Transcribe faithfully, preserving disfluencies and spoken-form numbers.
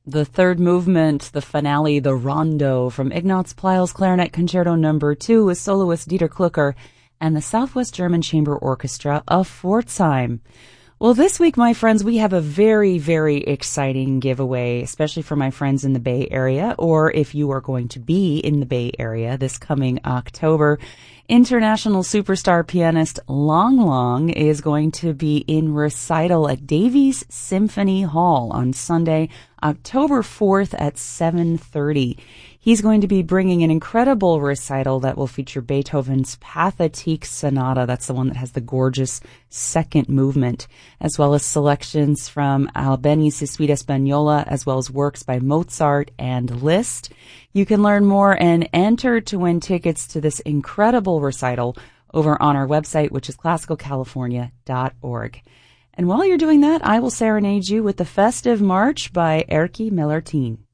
The third movement, the finale, the Rondo from Ignaz Pleyel's Clarinet Concerto Number Two with soloist Dieter Klucker and the Southwest German Chamber Orchestra of Pforzheim. Well, this week, my friends, we have a very, very exciting giveaway, especially for my friends in the Bay Area, or if you are going to be in the Bay Area this coming October. International superstar pianist Lang Lang is going to be in recital at Davies Symphony Hall on Sunday, October fourth at seven thirty. He's going to be bringing an incredible recital that will feature Beethoven's Pathetique Sonata. That's the one that has the gorgeous second movement, as well as selections from Albeni's Suite Española, as well as works by Mozart and Liszt. You can learn more and enter to win tickets to this incredible recital over on our website, which is classical california dot org. And while you're doing that, I will serenade you with the Festive March by Erkki Mellertin.